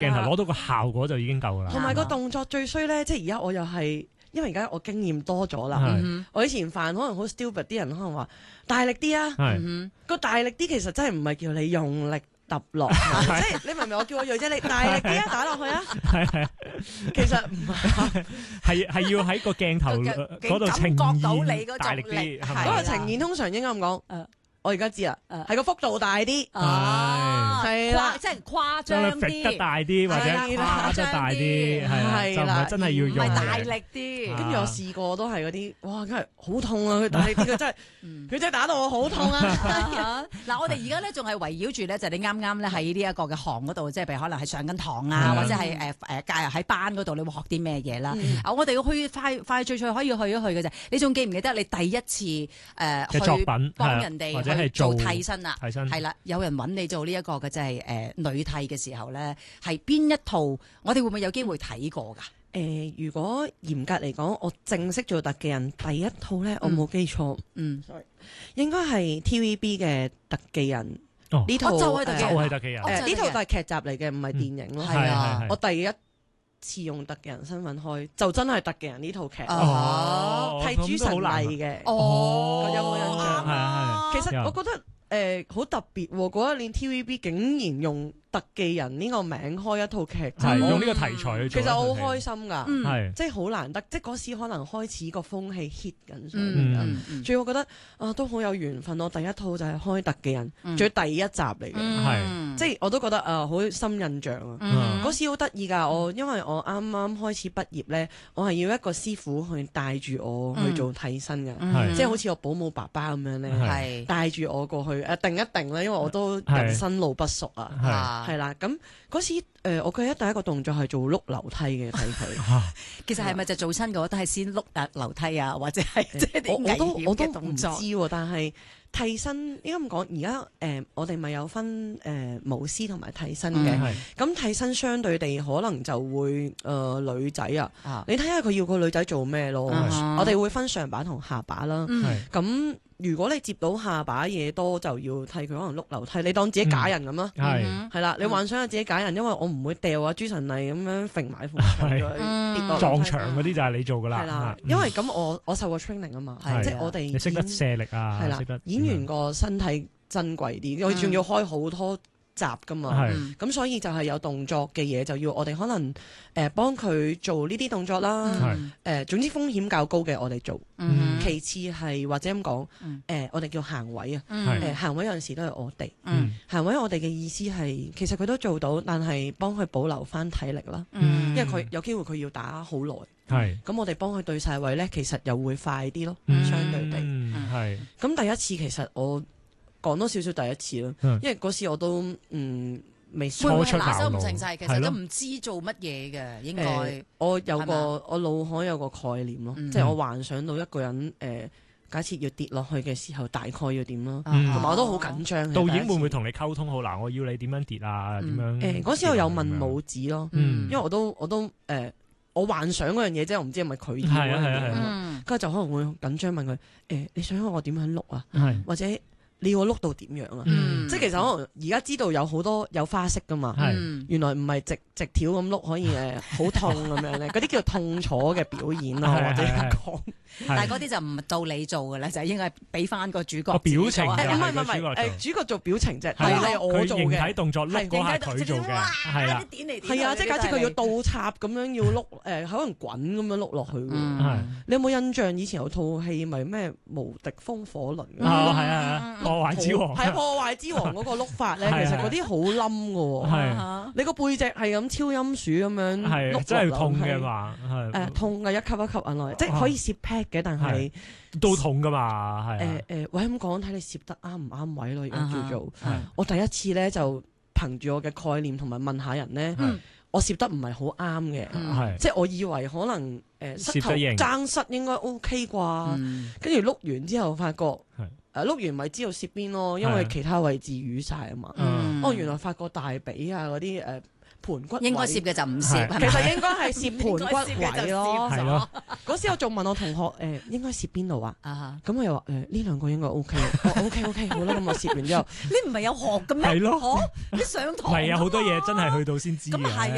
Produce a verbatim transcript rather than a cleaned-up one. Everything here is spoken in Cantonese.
鏡頭攞到個效果就已經夠啦。 同埋個動作最衰咧，即係而家我又係。因為而家我經驗多咗啦， 是我以前犯可能好 stupid，啲人可能話大力啲啊，個大力啲其實真係唔係叫你用力揼落，即係你明唔明？我叫我銳姐你大力啲啊，打落去啊， 係係， 其實唔係， 係係要喺個鏡頭嗰度呈現大力啲， 嗰個呈現通常應該咁講，誒。我而家知啦，係個幅度大啲， 係啦，即係誇張啲， 得大啲或者誇得大啲，係啦，就真係要用， 唔係大力啲。 跟住我試過都係嗰啲，哇，真係好痛啊！佢大力啲，佢真係，佢真係打到我好痛啊！ 嗱，我哋而家咧仲係圍繞住咧，就你啱啱咧喺呢一個嘅行嗰度，即係譬如可能係上緊堂啊，或者係誒誒介入喺班嗰度，你會學啲咩嘢啦？啊，我哋要去快快脆脆可以去一去嘅啫。你仲記唔記得你第一次誒去幫人哋？去做替身啦，係啦，有人揾你做呢一個嘅即係誒女替嘅時候咧，係邊一套？我哋會唔會有機會睇過㗎？誒、 呃，如果嚴格嚟講，我正式做特技人第一套咧，我冇記錯，嗯，sorry，應該係 T V B 嘅特技人。 哦， 呢套就係特技人，就係特技人。 誒，呢套就係劇集嚟嘅，唔係電影咯。 係啊， 我第一次用特技人身份開，就真係特技人呢套劇。 哦， 係朱晨麗嘅。 哦， 有冇印象？ 係係。 其實我覺得誒好特別喎，嗰一年 T V B 竟然用特技人呢個名開一套劇， 係用呢個題材去做。 其實我好開心㗎， 係即係好難得，即係嗰時可能開始個風氣 hit 緊上嚟㗎。仲要我覺得啊都好有緣分，我第一套就係開特技人，仲要第一集嚟嘅， 係即係我都覺得啊好深印象啊。嗰時好得意㗎，我因為我啱啱開始畢業咧，我係要一個師傅去帶住我去做替身㗎，即係好似我保姆爸爸咁樣咧，帶住我過去誒定一定咧，因為我都人生路不熟啊。係啦，咁嗰時誒，我記得第一個動作係做碌樓梯嘅，睇佢。 其實係咪就做親嘅都係先碌誒樓梯啊，或者係即係啲危險嘅動作？ 我都唔知喎，但係替身應該咁講，而家誒我哋咪有分誒舞獅同埋替身嘅。咁替身相對地可能就會誒女仔啊，你睇下佢要個女仔做咩咯？我哋會分上把同下把啦。咁如果你接到下把嘢多，就要替佢可能碌樓梯。你當自己假人咁啦，係係啦。你幻想下自己假人，因為我唔會掉啊朱晨麗咁樣揈埋副牆跌落撞牆嗰啲就係你做噶啦。 係啦，因為咁我我受過 training 啊嘛，即係我哋你識得卸力啊， 係啦，演員個身體珍貴啲，我仲要開好多集噶嘛，咁所以就係有動作嘅嘢就要我哋可能誒幫佢做呢啲動作啦，誒總之風險較高嘅我哋做，其次係或者咁講，誒我哋叫行位啊，誒行位有陣時都係我哋，行位我哋嘅意思係其實佢都做到，但係幫佢保留翻體力啦，因為佢有機會佢要打好耐，咁我哋幫佢對晒位咧，其實又會快啲咯，相對地， 係， 咁第一次其實我。講多少少第一次咯，因為嗰時我都嗯未初出拿手唔成勢，其實都唔知做乜嘢嘅應該。 我有個我腦海有個概念咯，即係我幻想到一個人誒，假設要跌落去嘅時候，大概要點咯，同埋我都好緊張。 導演會唔會同你溝通好？嗱，我要你點樣跌啊？點樣？ 誒嗰時我有問武指咯，因為我都我都誒，我幻想嗰樣嘢即係我唔知係咪佢要嗰樣嘢，跟住就可能會緊張問佢誒，你想我點樣碌啊？或者？你要我碌到點樣啊？嗯、即係其實可能而家知道有好多有花式噶嘛，嗯、原來唔係直直條咁碌可以誒好痛咁樣咧，嗰啲叫痛楚嘅表演咯，或者講。 但係嗰啲就唔到你做嘅咧，就應該俾翻個主角表情。唔係唔係唔係，誒主角做表情啫，係係我做嘅。 形體動作碌嗰下佢做嘅，係啦。 係啊，即係假設佢要倒插咁樣要碌誒，可能滾咁樣碌落去。你有冇印象以前有套戲咪咩無敵風火輪？ 啊係啊，破壞之王係破壞之王嗰個碌法咧，其實嗰啲好冧嘅。係你個背脊係咁超音鼠咁樣碌落去， 真係痛嘅嘛？ 誒痛嘅，一級一級按落嚟，即係可以攝 pad 嘅，但係都痛噶嘛？係誒誒，喂咁講睇你攝得啱唔啱位咯，而家叫做。我第一次咧就憑住我嘅概念同埋問下人咧，我攝得唔係好啱嘅，即係我以為可能誒膝頭爭膝應該 OK 啩，跟住碌完之後發覺誒碌完咪知道攝邊咯，因為其他位置瘀晒啊嘛。哦，原來發覺大髀啊嗰啲誒。盤骨應該攝嘅就唔攝， 其實應該係攝盤骨位咯。係咯，嗰時我仲問我同學誒應該攝邊度啊？咁我又話誒呢兩個應該 O K，O K O K 好啦，咁我攝完之後， 你唔係有學嘅咩？ 係咯， 你上堂係啊，好多嘢真係去到先知嘅。